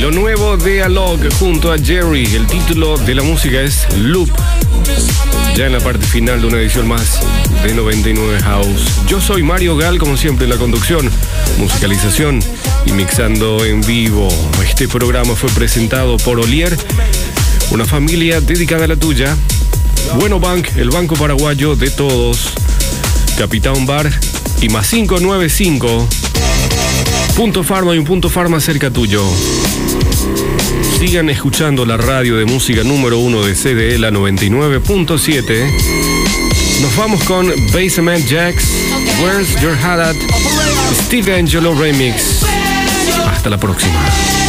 Lo nuevo de Alok junto a Jerry. El título de la música es Loop. Ya en la parte final de una edición más de 99 House. Yo soy Mario Gal, como siempre en la conducción, musicalización y mixando en vivo. Este programa fue presentado por Olier, una familia dedicada a la tuya. Bueno Bank, el banco paraguayo de todos. Capitán Bar y más 595. Punto Farma y un Punto Farma cerca tuyo. Sigan escuchando la radio de música número 1 de CDE, la 99.7. Nos vamos con Basement Jaxx, Where's Your Hat At, Steve Angelo Remix. Hasta la próxima.